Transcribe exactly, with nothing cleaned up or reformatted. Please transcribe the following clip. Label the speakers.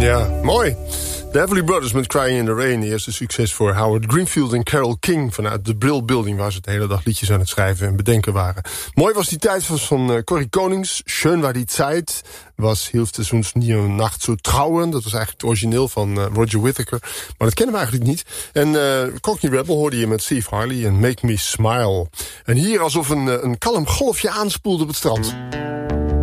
Speaker 1: Ja, mooi. De Everly Brothers met Crying in the Rain. Eerste succes voor Howard Greenfield en Carole King vanuit de Brill Building, waar ze de hele dag liedjes aan het schrijven en bedenken waren. Mooi was die tijd was van uh, Corrie Konings. Schön war die Zeit. Was Hilft es uns nie und Nacht zu trauen. Dat was eigenlijk het origineel van uh, Roger Whittaker. Maar dat kennen we eigenlijk niet. En uh, Cockney Rebel hoorde je met Steve Harley en Make Me Smile. En hier alsof een, een kalm golfje aanspoelde op het strand.